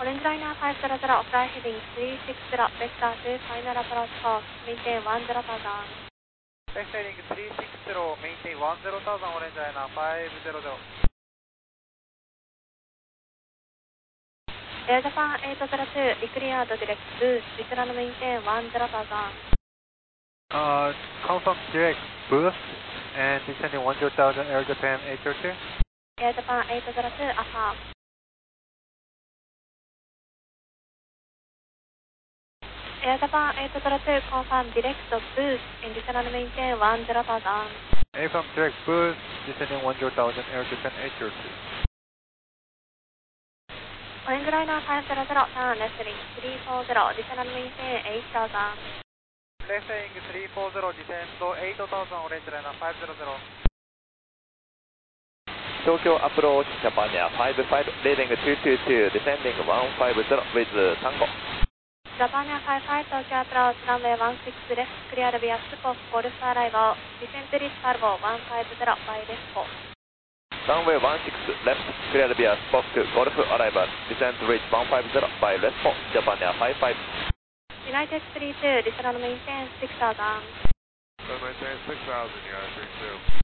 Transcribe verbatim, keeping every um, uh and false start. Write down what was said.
Orange Liner five zero zero, fly heading three six zero, vector to final approach course, maintain one zero thousand. Left heading three six zero, maintain one zero thousand, Orange Liner five zero zero. Air Japan eight zero two, declared direct boost, return maintain one zero thousand. Uh, confirm direct boost and descending one zero thousand, Air Japan eight zero two. Air Japan eight zero two, affirm. Air Japan eight zero two, confirm direct boost and return maintain one zero thousand. Affirm direct boost, descending one zero thousand, Air Japan eight zero two. Orange Liner five zero zero, turn left heading three four zero, return maintain eight thousand. Left heading three four zero, descend eight thousand, Orange Liner five zero zero. 東京アプローチジャパニアファイブファイブ、レーディングツーツーツー、ディセンディングワンファイブゼロ、ウィズタンゴ。 Japan five five, Tokyo approach, runway one six left, clear via Spock, Golf arrival, descent reach cargo one five zero by left four. ランウェイワンシックスレフト、クリアルビアスポック、ゴルフアライバル、ディセントリーチワンファイブゼロ、バイレスポ、ジャパニアファイブファイブ。 United three two, return maintain six thousand. Maintain six thousand, United three two.